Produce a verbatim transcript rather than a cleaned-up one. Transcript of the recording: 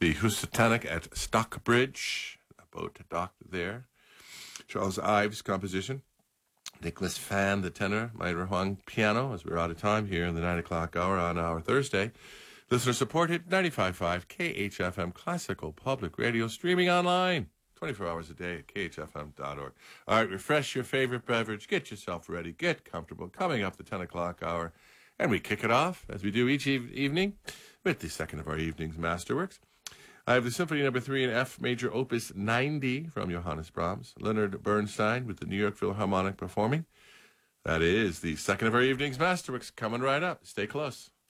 the Housatonic at Stockbridge, a boat docked there. Charles Ives composition. Nicholas Fan, the tenor. Mayra Huang, piano, as we're out of time here in the nine o'clock hour on our Thursday. Listener supported, ninety-five point five K H F M Classical Public Radio, streaming online twenty-four hours a day at K H F M dot org. All right, refresh your favorite beverage, get yourself ready, get comfortable. Coming up the ten o'clock hour, and we kick it off, as we do each e- evening, with the second of our evening's masterworks. I have the Symphony Number Three in F Major, Opus ninety from Johannes Brahms. Leonard Bernstein with the New York Philharmonic performing. That is the second of our evening's masterworks coming right up. Stay close.